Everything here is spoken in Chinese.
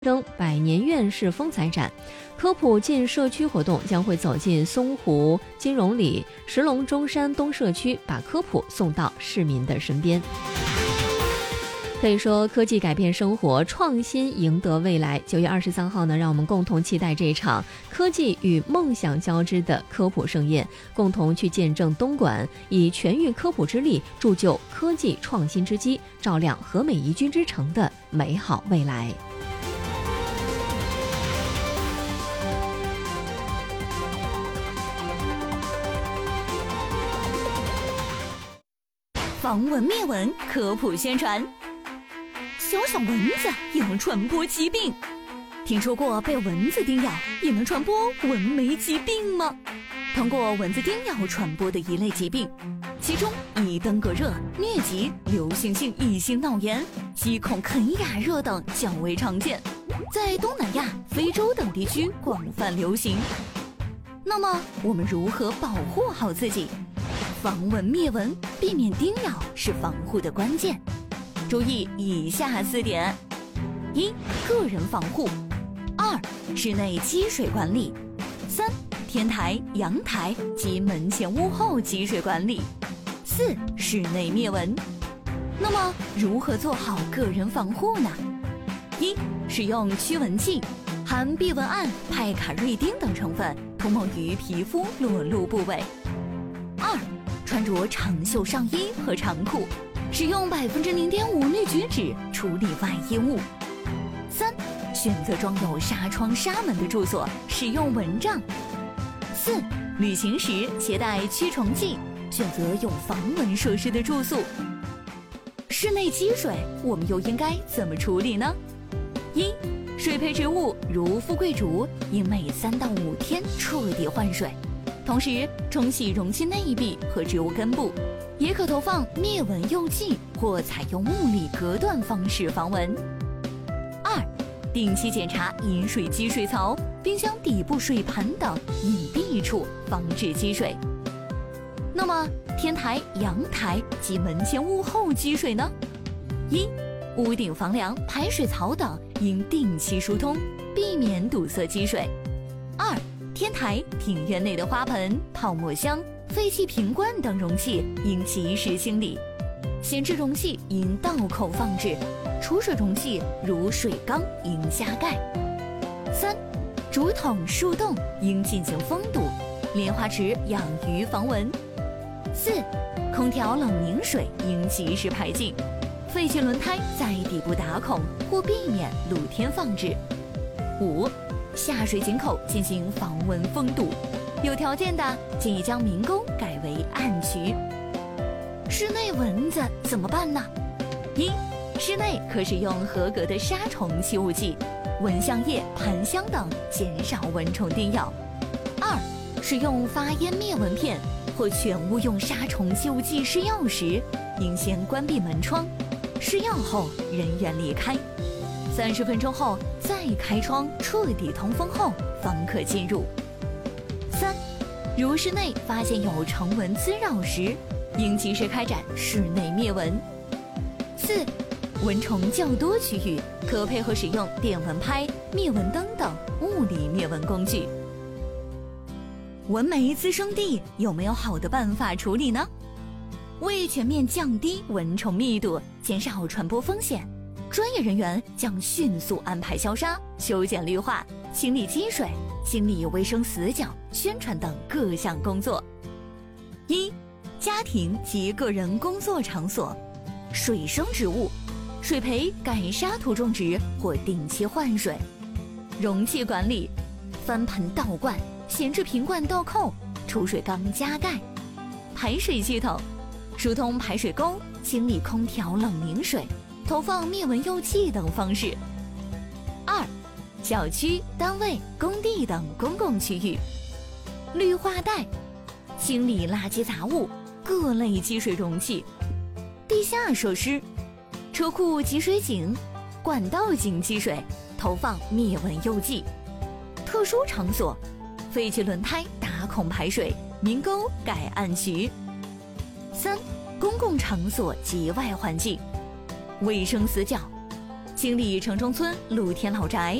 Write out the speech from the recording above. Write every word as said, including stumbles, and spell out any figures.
征百年院士风采展，科普进社区活动将会走进松湖、金融里、石龙中山东社区，把科普送到市民的身边。可以说，科技改变生活，创新赢得未来。九月二十三号呢，让我们共同期待这场科技与梦想交织的科普盛宴，共同去见证东莞以全域科普之力，铸就科技创新之基，照亮和美宜居之城的美好未来。 防蚊灭蚊科普宣传。小小蚊子也能传播疾病，听说过被蚊子叮咬也能传播蚊媒疾病吗？通过蚊子叮咬传播的一类疾病，其中以登革热、疟疾、流行性异性脑炎、鸡孔肯雅热等较为常见，在东南亚、非洲等地区广泛流行。那么我们如何保护好自己？防蚊灭蚊，避免叮咬是防护的关键。注意以下四点：一、个人防护；二、室内积水管理；三、天台、阳台及门前屋后积水管理；四、室内灭蚊。那么，如何做好个人防护呢？一、使用驱蚊剂，含避蚊胺、派卡瑞丁等成分，涂抹于皮肤裸露部位。二、穿着长袖上衣和长裤，使用百分之零点五氯菊酯处理外衣物。三、选择装有纱窗纱门的住所，使用蚊帐。四、旅行时携带驱虫剂，选择有防蚊设施的住宿。室内积水，我们又应该怎么处理呢？一、水培植物如富贵竹，应每三到五天彻底换水，同时冲洗容器内壁和植物根部。也可投放灭蚊诱剂或采用物理隔断方式防蚊。二、定期检查饮水机水槽、冰箱底部水盘等隐蔽处，防止积水。那么天台、阳台及门前屋后积水呢？一、屋顶房梁、排水槽等应定期疏通，避免堵塞积水。二、天台、庭院内的花盆、泡沫箱、废弃瓶罐等容器应及时清理，闲置容器应倒扣放置，储水容器如水缸应加盖。三、竹筒、树洞应进行封堵，莲花池养鱼防蚊。四、空调冷凝水应及时排净，废弃轮胎在底部打孔或避免露天放置。五、下水井口进行防蚊封堵，有条件的建议将明沟改为暗渠。室内蚊子怎么办呢？一、室内可使用合格的杀虫吸雾剂、蚊香液、盘香等，减少蚊虫叮咬。二、使用发烟灭蚊片或全屋用杀虫吸雾剂施药时，应先关闭门窗，施药后人员离开，三十分钟后再开窗，彻底通风后方可进入。三、如室内发现有虫蚊滋扰时，应及时开展室内灭蚊。四、蚊虫较多区域，可配合使用电蚊拍、灭蚊灯等物理灭蚊工具。蚊媒滋生地有没有好的办法处理呢？为全面降低蚊虫密度，减少传播风险，专业人员将迅速安排消杀、修剪绿化、清理积水、清理卫生死角、宣传等各项工作。一、家庭及个人工作场所，水生植物，水培改沙土种植或定期换水。容器管理，翻盆倒灌，闲置瓶罐倒扣，储水缸加盖。排水系统，疏通排水沟，清理空调冷凝水，投放灭蚊诱剂等方式。二、小区、单位、工地等公共区域，绿化带，清理垃圾杂物、各类积水容器。地下设施，车库集水井、管道井积水，投放灭蚊诱剂。特殊场所，废弃轮胎打孔排水，明沟改暗渠。三、公共场所及外环境，卫生死角， 新里城中村露天老宅